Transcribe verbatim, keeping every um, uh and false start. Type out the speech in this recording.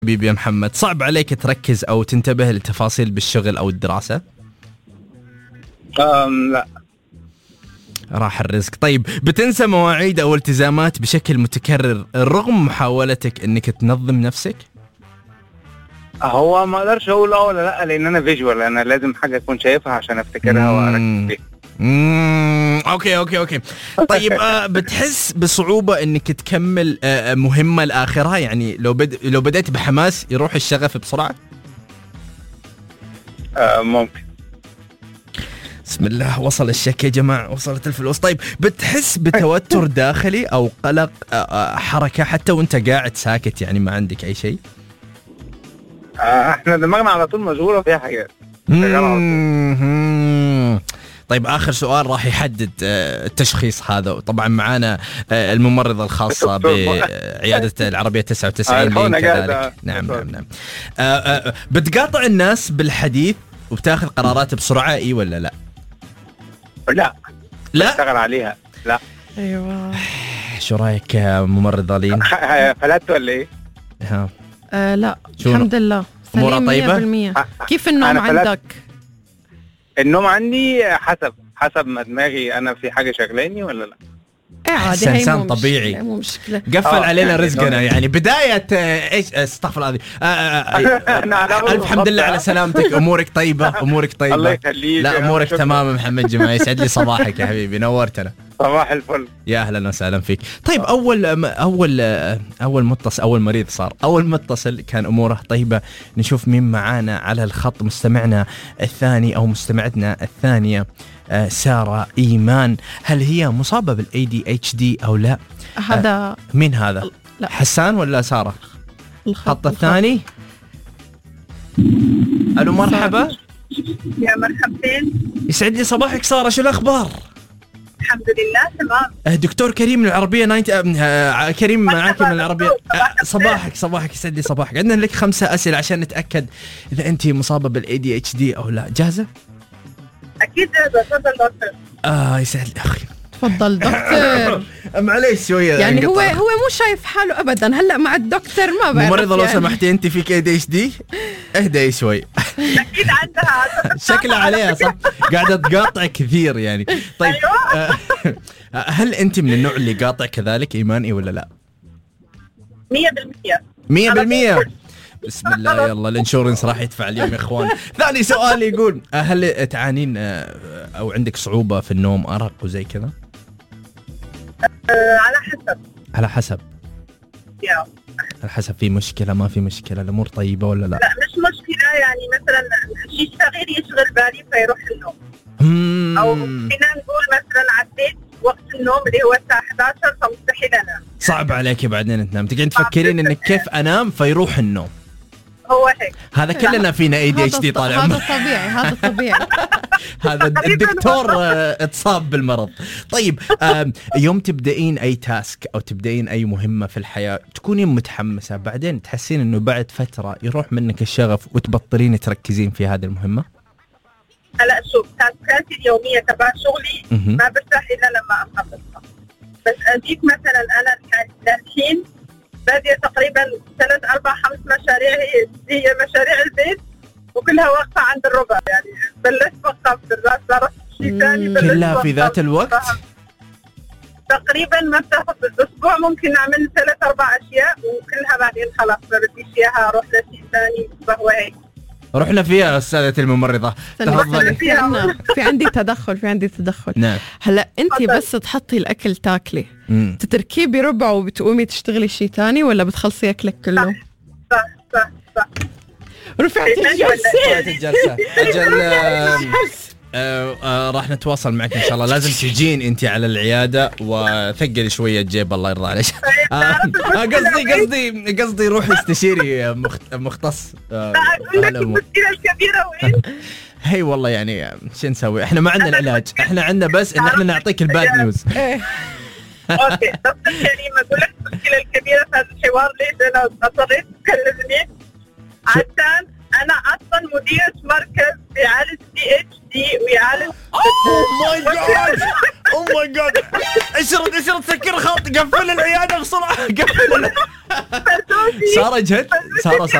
حبيبي يا محمد، صعب عليك تركز أو تنتبه للتفاصيل بالشغل أو الدراسة؟ أم لا. راح الرزق. طيب بتنسى مواعيد أو التزامات بشكل متكرر رغم محاولتك أنك تنظم نفسك؟ هو ما اقدرش اقول اه ولا لا، لان انا فيجوال، انا لازم حاجه اكون شايفها عشان افتكرها واركز فيها. امم اوكي اوكي اوكي طيب آه بتحس بصعوبه انك تكمل آه مهمه لاخرها؟ يعني لو بد... لو بدأت بحماس يروح الشغف بسرعه؟ آه ممكن. بسم الله، وصل الشك يا جماعه، وصلت الفلوس. طيب بتحس بتوتر داخلي او قلق آه آه حركه حتى وانت قاعد ساكت، يعني ما عندك اي شيء؟ آه احنا دماغنا على طول مشغوله فيها حاجات. طيب آخر سؤال راح يحدد التشخيص هذا. طبعا معانا الممرضة الخاصة بعيادة العربية تسعة وتسعين كذلك. نعم نعم نعم. بتقاطع الناس بالحديث وبتاخذ قرارات بسرعة، اي ولا لا؟ لا لا اشتغل عليها. لا. ايوه. شو رايك يا ممرضة لين؟ فلت ولا ايه؟ ها آه لا الحمد لله أمورها طيبة؟ مية بالمية. كيف النوم عندك؟ النوم عندي حسب حسب ما دماغي انا في حاجة شغلاني ولا لا. ايه عادي، هي إنسان مو طبيعي. مشكلة. مو مشكلة. قفل علينا رزقنا يعني بداية ايش استغفر الله. الف حمد لله على سلامتك، امورك طيبة؟ امورك طيبة الله يخليك. لا امورك تمام محمد جماعة، يسعد لي صباحك يا حبيبي، نورتنا. صباح الفل. يا اهلا وسهلا فيك. طيب اول اول اول متصل اول مريض صار اول متصل كان اموره طيبة. نشوف مين معانا على الخط. مستمعنا الثاني او مستمعتنا الثانية آه سارة إيمان، هل هي مصابة بالإي دي إتش دي أو لا؟ هذا آه مين هذا؟ لا. حسان ولا سارة؟ الخط الخط الثاني. ألو مرحبا. يا مرحبتين. يسعد لي صباحك سارة، شو الأخبار؟ الحمد لله تمام. آه دكتور كريم من العربية ناينتي. آه كريم معاك من العربية. آه صباحك صباحك يسعد لي صباحك. عندنا لك خمسة أسئلة عشان نتأكد إذا أنت مصابة بالإي دي إتش دي أو لا. جاهزة؟ أكيد جاهزة. تفضل دكتور. آه يسعد لي أخي. تفضل دكتور. معليش شوية يعني هو هو مو شايف حاله أبدا هلأ مع الدكتور، ما بعرف. ممرضة لو يعني. سمحتي أنت فيك إي دي إتش دي؟ اهدي شوي. أكيد عندها. شكلها عليها صح، قاعدة تقاطع كثير يعني. طيب آه هل أنت من النوع اللي قاطع كذلك إيماني ولا لا؟ مية بالمية. مية بالمية. بسم الله، يلا الانشورنس راح يدفع اليوم يا اخوان. ثاني سؤال يقول هل تعانين او عندك صعوبة في النوم، ارق وزي كذا؟ أه على حسب. على حسب. يا. على حسب. في مشكلة ما في مشكلة؟ الامور طيبة ولا لا؟ لا مش مشكلة، يعني مثلا شيء صغير يشغل بالي فيروح النوم. مم. او فينا نقول مثلا عديت وقت النوم اللي هو الساعة إحدى عشر فمستحيل انام. صعب عليك بعدين تنام، تقعدين تفكرين انك كيف انام فيروح النوم. هو هيك. هذا كلنا فينا اي دي اتش دي طال عمرك. هذا طبيعي هذا طبيعي. هذا الدكتور اتصاب بالمرض. طيب يوم تبدأين اي تاسك او تبدأين اي مهمة في الحياة تكونين متحمسة، بعدين تحسين انه بعد فترة يروح منك الشغف وتبطلين تركزين في هذه المهمة؟ هلا شوف، تاسكاتي اليومية تبع شغلي ما برتاح الا لما اخلصها. بس اديك مثلا انا للحين بادية تقريبا ثلاث أربع خمس مشاريع هي, هي مشاريع البيت وكلها واقفة عند الربع، يعني بلشت وقفت بالراس صارت شيء ثاني كلها في ذات الوقت. تقريبا ما بتاخذ بالاسبوع ممكن نعمل ثلاث اربع اشياء وكلها بعدين خلاص ما بديش اياها اروح لشيء ثاني. فهو هيك. رحنا فيها أستاذة الممرضة. تفضلي. في عنا في عندي تدخل في عندي تدخل نعم. هلا انت بس تحطي الاكل تاكلي مم. تتركيه بربع وبتقومي تشتغلي شيء تاني ولا بتخلصي اكلك كله؟ صح صح صح. رفعتي الجلسة. الجلسة أجل. آه آه راح نتواصل معك إن شاء الله. لازم تجين أنت على العيادة وثقلي شوية الجيب الله يرضى عليك. قصدي قصدي قصدي روحي استشيري مختص. لا أقول لك المشكلة الكبيرة وين؟ هي والله يعني شو نسوي؟ إحنا ما عندنا العلاج، إحنا عندنا بس إن إحنا نعطيك الباد نيوز. أوكي طب كريم أقول لك المشكلة الكبيرة في هذا الحوار ليش أنا اضطريت تكلمني؟ عشان أنا أصلاً مديرة مركز بيعالج دي إتش دي ويعالج. أوه ماي جاد او ماي جاد. اشرد اشرد سكر خط، قفل العياده بسرعه، قفل. ساره جد، ساره